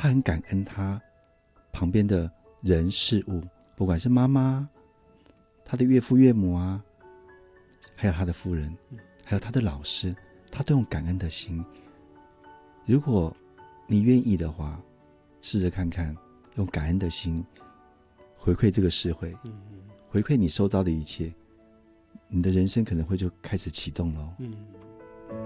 他很感恩他旁边的人事物，不管是妈妈、他的岳父岳母啊，还有他的夫人，还有他的老师，他都用感恩的心。如果你愿意的话，试着看看用感恩的心回馈这个社会，回馈你收遭的一切，你的人生可能会就开始启动了。